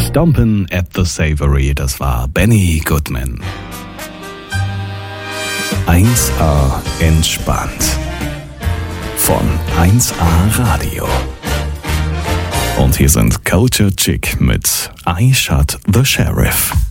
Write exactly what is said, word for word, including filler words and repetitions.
Stompin' at the Savory, das war Benny Goodman. eins A entspannt. Von eins A Radio. Und hier sind Culture Chick mit I Shot the Sheriff.